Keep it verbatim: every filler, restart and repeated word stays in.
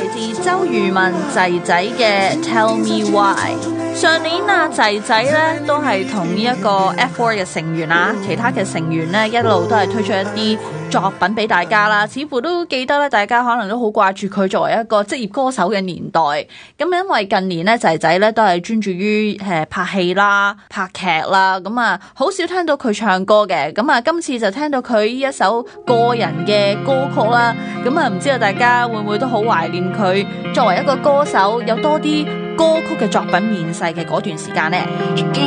自周渝民仔仔嘅 Tell Me Why。上年啊，仔仔咧都係同呢一個 F 四 嘅成員啊，其他嘅成員咧一路都係推出一啲作品俾大家啦，似乎都記得咧，大家可能都好掛住佢作為一個職業歌手嘅年代。咁因為近年咧，仔仔咧都係專注於誒拍戲啦、拍劇啦，咁啊好少聽到佢唱歌嘅。咁啊，今次就聽到佢呢一首個人嘅歌曲啦。咁啊，唔知道大家會唔會都好懷念佢作為一個歌手有多啲歌曲嘅作品面世嘅嗰段時間呢？